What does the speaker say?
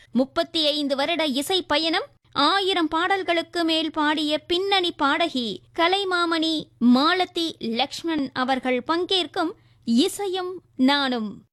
35 வருட இசை பயணம், 1000 பாடல்களுக்கு மேல் பாடிய பின்னணி பாடகி கலைமாமணி மாலதி லக்ஷ்மண் அவர்கள் பங்கேற்கும் இசையும் நானும்.